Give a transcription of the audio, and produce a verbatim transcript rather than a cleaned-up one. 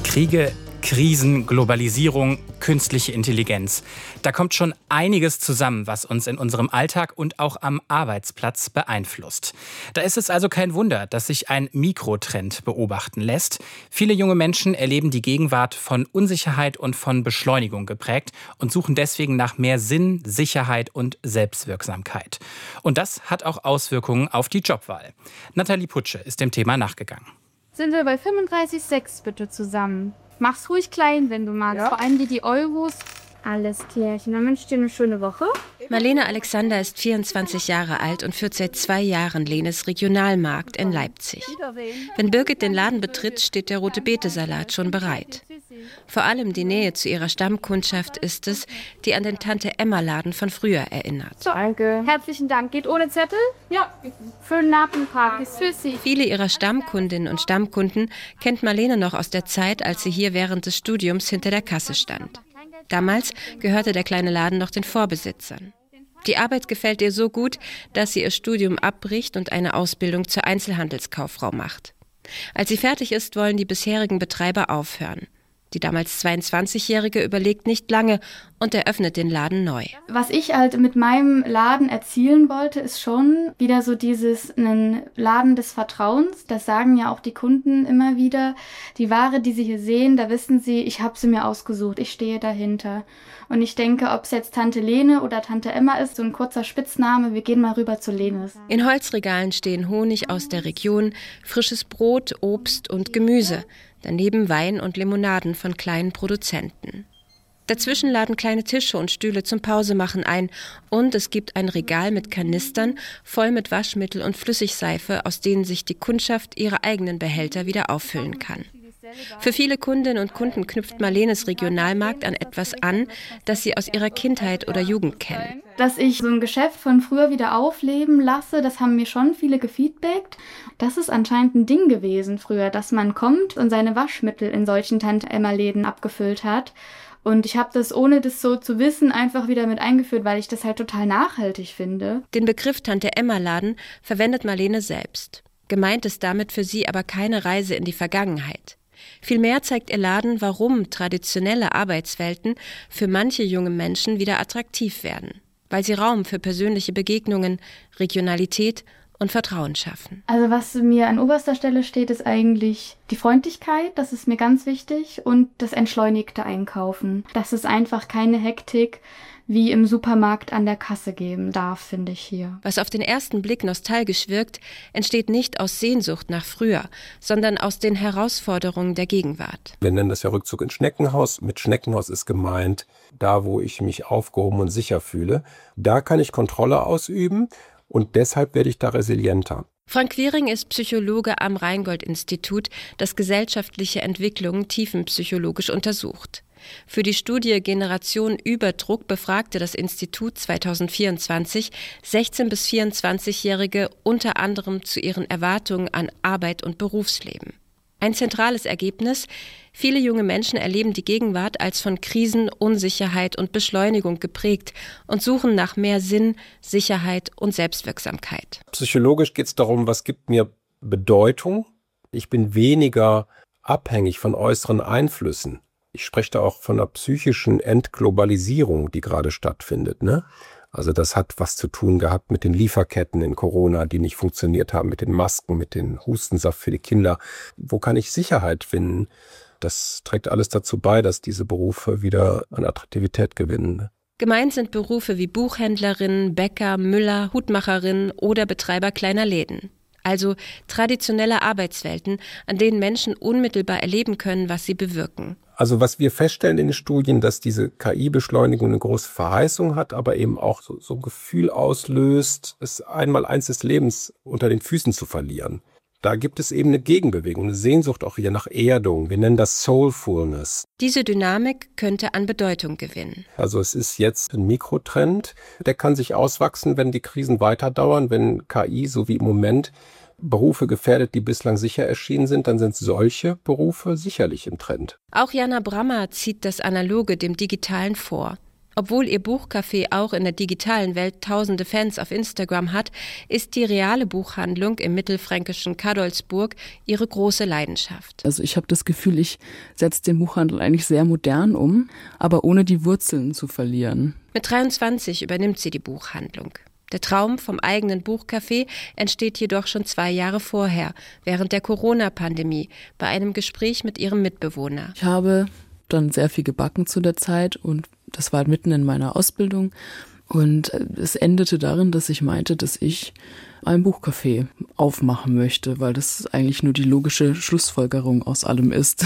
Kriege, Krisen, Globalisierung, künstliche Intelligenz. Da kommt schon einiges zusammen, was uns in unserem Alltag und auch am Arbeitsplatz beeinflusst. Da ist es also kein Wunder, dass sich ein Mikrotrend beobachten lässt. Viele junge Menschen erleben die Gegenwart von Unsicherheit und von Beschleunigung geprägt und suchen deswegen nach mehr Sinn, Sicherheit und Selbstwirksamkeit. Und das hat auch Auswirkungen auf die Jobwahl. Nathalie Putsche ist dem Thema nachgegangen. Sind wir bei fünfunddreißig Komma sechs bitte zusammen. Mach's ruhig klein, wenn du magst. Ja. Vor allem die, die Euros. Alles klärchen. Dann wünsche ich dir eine schöne Woche. Marlene Alexander ist vierundzwanzig Jahre alt und führt seit zwei Jahren Lenes Regionalmarkt in Leipzig. Wenn Birgit den Laden betritt, steht der Rote-Beete-Salat schon bereit. Vor allem die Nähe zu ihrer Stammkundschaft ist es, die an den Tante-Emma-Laden von früher erinnert. So, danke. Herzlichen Dank. Geht ohne Zettel? Ja. Für den Nappenpark ist für Sie. Viele ihrer Stammkundinnen und Stammkunden kennt Marlene noch aus der Zeit, als sie hier während des Studiums hinter der Kasse stand. Damals gehörte der kleine Laden noch den Vorbesitzern. Die Arbeit gefällt ihr so gut, dass sie ihr Studium abbricht und eine Ausbildung zur Einzelhandelskauffrau macht. Als sie fertig ist, wollen die bisherigen Betreiber aufhören. Die damals zweiundzwanzigjährige überlegt nicht lange und eröffnet den Laden neu. Was ich halt mit meinem Laden erzielen wollte, ist schon wieder so dieses einen Laden des Vertrauens. Das sagen ja auch die Kunden immer wieder. Die Ware, die sie hier sehen, da wissen sie, ich habe sie mir ausgesucht, ich stehe dahinter. Und ich denke, ob es jetzt Tante Lene oder Tante Emma ist, so ein kurzer Spitzname, wir gehen mal rüber zu Lenes. In Holzregalen stehen Honig aus der Region, frisches Brot, Obst und Gemüse. Daneben Wein und Limonaden von kleinen Produzenten. Dazwischen laden kleine Tische und Stühle zum Pausemachen ein und es gibt ein Regal mit Kanistern voll mit Waschmittel und Flüssigseife, aus denen sich die Kundschaft ihre eigenen Behälter wieder auffüllen kann. Für viele Kundinnen und Kunden knüpft Marlenes Regionalmarkt an etwas an, das sie aus ihrer Kindheit oder Jugend kennen. Dass ich so ein Geschäft von früher wieder aufleben lasse, das haben mir schon viele gefeedbackt. Das ist anscheinend ein Ding gewesen früher, dass man kommt und seine Waschmittel in solchen Tante-Emma-Läden abgefüllt hat. Und ich habe das, ohne das so zu wissen, einfach wieder mit eingeführt, weil ich das halt total nachhaltig finde. Den Begriff Tante-Emma-Laden verwendet Marlene selbst. Gemeint ist damit für sie aber keine Reise in die Vergangenheit. Vielmehr zeigt ihr Laden, warum traditionelle Arbeitswelten für manche junge Menschen wieder attraktiv werden, weil sie Raum für persönliche Begegnungen, Regionalität und Vertrauen schaffen. Also was mir an oberster Stelle steht, ist eigentlich die Freundlichkeit, das ist mir ganz wichtig, und das entschleunigte Einkaufen. Dass es einfach keine Hektik wie im Supermarkt an der Kasse geben darf, finde ich hier. Was auf den ersten Blick nostalgisch wirkt, entsteht nicht aus Sehnsucht nach früher, sondern aus den Herausforderungen der Gegenwart. Wir nennen das ja Rückzug ins Schneckenhaus. Mit Schneckenhaus ist gemeint, da wo ich mich aufgehoben und sicher fühle. Da kann ich Kontrolle ausüben und deshalb werde ich da resilienter. Frank Quiring ist Psychologe am Rheingold-Institut, das gesellschaftliche Entwicklungen tiefenpsychologisch untersucht. Für die Studie Generation Überdruck befragte das Institut zweitausendvierundzwanzig sechzehn- bis vierundzwanzigjährige unter anderem zu ihren Erwartungen an Arbeit und Berufsleben. Ein zentrales Ergebnis: Viele junge Menschen erleben die Gegenwart als von Krisen, Unsicherheit und Beschleunigung geprägt und suchen nach mehr Sinn, Sicherheit und Selbstwirksamkeit. Psychologisch geht es darum, was gibt mir Bedeutung. Ich bin weniger abhängig von äußeren Einflüssen. Ich spreche da auch von einer psychischen Entglobalisierung, die gerade stattfindet, ne? Also das hat was zu tun gehabt mit den Lieferketten in Corona, die nicht funktioniert haben, mit den Masken, mit den Hustensaft für die Kinder. Wo kann ich Sicherheit finden? Das trägt alles dazu bei, dass diese Berufe wieder an Attraktivität gewinnen. Gemeint sind Berufe wie Buchhändlerinnen, Bäcker, Müller, Hutmacherinnen oder Betreiber kleiner Läden. Also traditionelle Arbeitswelten, an denen Menschen unmittelbar erleben können, was sie bewirken. Also was wir feststellen in den Studien, dass diese K I-Beschleunigung eine große Verheißung hat, aber eben auch so, so ein Gefühl auslöst, es einmal eins des Lebens unter den Füßen zu verlieren. Da gibt es eben eine Gegenbewegung, eine Sehnsucht auch hier nach Erdung. Wir nennen das Soulfulness. Diese Dynamik könnte an Bedeutung gewinnen. Also es ist jetzt ein Mikrotrend, der kann sich auswachsen, wenn die Krisen weiterdauern, wenn K I, so wie im Moment, Berufe gefährdet, die bislang sicher erschienen sind, dann sind solche Berufe sicherlich im Trend. Auch Jana Brammer zieht das Analoge dem Digitalen vor. Obwohl ihr Buchcafé auch in der digitalen Welt tausende Fans auf Instagram hat, ist die reale Buchhandlung im mittelfränkischen Cadolzburg ihre große Leidenschaft. Also ich habe das Gefühl, ich setze den Buchhandel eigentlich sehr modern um, aber ohne die Wurzeln zu verlieren. Mit dreiundzwanzig übernimmt sie die Buchhandlung. Der Traum vom eigenen Buchcafé entsteht jedoch schon zwei Jahre vorher, während der Corona-Pandemie, bei einem Gespräch mit ihrem Mitbewohner. Ich habe dann sehr viel gebacken zu der Zeit und das war mitten in meiner Ausbildung und es endete darin, dass ich meinte, dass ich ein Buchcafé aufmachen möchte, weil das eigentlich nur die logische Schlussfolgerung aus allem ist.